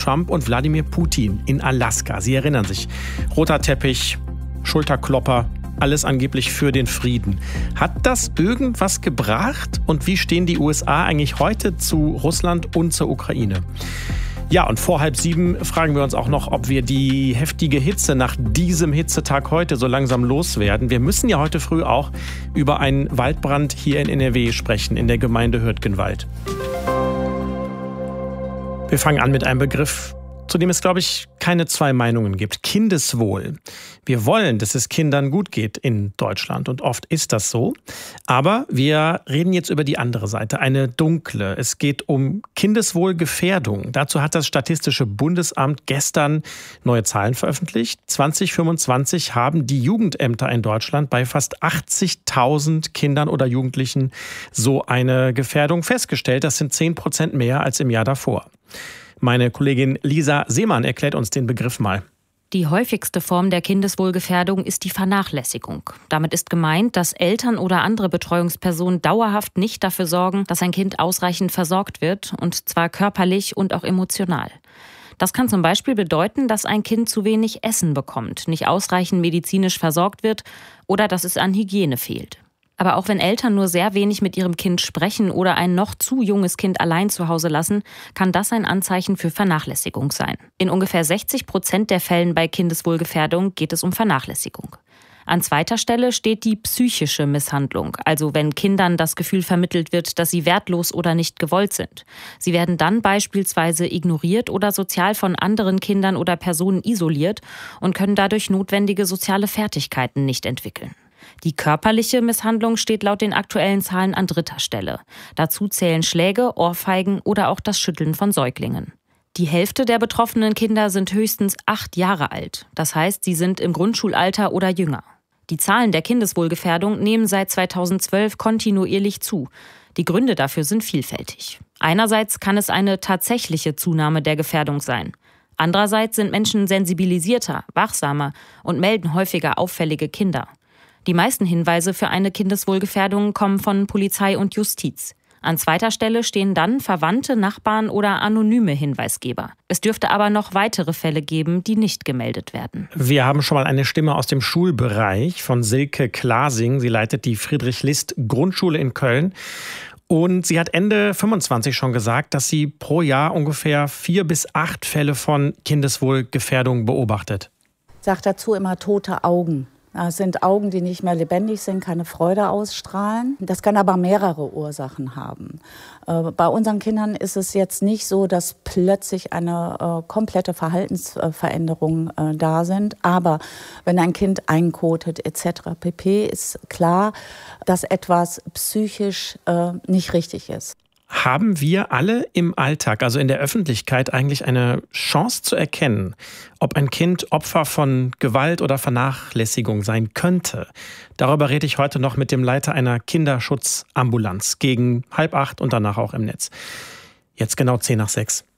Trump und Wladimir Putin in Alaska. Sie erinnern sich, roter Teppich, Schulterklopper, alles angeblich für den Frieden. Hat das irgendwas gebracht? Und wie stehen die USA eigentlich heute zu Russland und zur Ukraine? Ja, und vor 6:30 fragen wir uns auch noch, ob wir die heftige Hitze nach diesem Hitzetag heute so langsam loswerden. Wir müssen ja heute früh auch über einen Waldbrand hier in NRW sprechen, in der Gemeinde Hürtgenwald. Wir fangen an mit einem Begriff, zu dem es, glaube ich, keine zwei Meinungen gibt. Kindeswohl. Wir wollen, dass es Kindern gut geht in Deutschland und oft ist das so. Aber wir reden jetzt über die andere Seite, eine dunkle. Es geht um Kindeswohlgefährdung. Dazu hat das Statistische Bundesamt gestern neue Zahlen veröffentlicht. 2025 haben die Jugendämter in Deutschland bei fast 80.000 Kindern oder Jugendlichen so eine Gefährdung festgestellt. Das sind 10% mehr als im Jahr davor. Meine Kollegin Lisa Seemann erklärt uns den Begriff mal. Die häufigste Form der Kindeswohlgefährdung ist die Vernachlässigung. Damit ist gemeint, dass Eltern oder andere Betreuungspersonen dauerhaft nicht dafür sorgen, dass ein Kind ausreichend versorgt wird, und zwar körperlich und auch emotional. Das kann zum Beispiel bedeuten, dass ein Kind zu wenig Essen bekommt, nicht ausreichend medizinisch versorgt wird oder dass es an Hygiene fehlt. Aber auch wenn Eltern nur sehr wenig mit ihrem Kind sprechen oder ein noch zu junges Kind allein zu Hause lassen, kann das ein Anzeichen für Vernachlässigung sein. In ungefähr 60% der Fällen bei Kindeswohlgefährdung geht es um Vernachlässigung. An zweiter Stelle steht die psychische Misshandlung, also wenn Kindern das Gefühl vermittelt wird, dass sie wertlos oder nicht gewollt sind. Sie werden dann beispielsweise ignoriert oder sozial von anderen Kindern oder Personen isoliert und können dadurch notwendige soziale Fertigkeiten nicht entwickeln. Die körperliche Misshandlung steht laut den aktuellen Zahlen an dritter Stelle. Dazu zählen Schläge, Ohrfeigen oder auch das Schütteln von Säuglingen. Die Hälfte der betroffenen Kinder sind höchstens 8 Jahre alt. Das heißt, sie sind im Grundschulalter oder jünger. Die Zahlen der Kindeswohlgefährdung nehmen seit 2012 kontinuierlich zu. Die Gründe dafür sind vielfältig. Einerseits kann es eine tatsächliche Zunahme der Gefährdung sein. Andererseits sind Menschen sensibilisierter, wachsamer und melden häufiger auffällige Kinder. Die meisten Hinweise für eine Kindeswohlgefährdung kommen von Polizei und Justiz. An zweiter Stelle stehen dann Verwandte, Nachbarn oder anonyme Hinweisgeber. Es dürfte aber noch weitere Fälle geben, die nicht gemeldet werden. Wir haben schon mal eine Stimme aus dem Schulbereich von Silke Klasing. Sie leitet die Friedrich-List-Grundschule in Köln. Und sie hat Ende 25 schon gesagt, dass sie pro Jahr ungefähr 4 bis 8 Fälle von Kindeswohlgefährdung beobachtet. Ich sage dazu immer tote Augen. Das sind Augen, die nicht mehr lebendig sind, keine Freude ausstrahlen. Das kann aber mehrere Ursachen haben. Bei unseren Kindern ist es jetzt nicht so, dass plötzlich eine komplette Verhaltensveränderung da sind. Aber wenn ein Kind einkotet etc. pp. Ist klar, dass etwas psychisch nicht richtig ist. Haben wir alle im Alltag, also in der Öffentlichkeit, eigentlich eine Chance zu erkennen, ob ein Kind Opfer von Gewalt oder Vernachlässigung sein könnte? Darüber rede ich heute noch mit dem Leiter einer Kinderschutzambulanz gegen 7:30 und danach auch im Netz. Jetzt genau 7:50.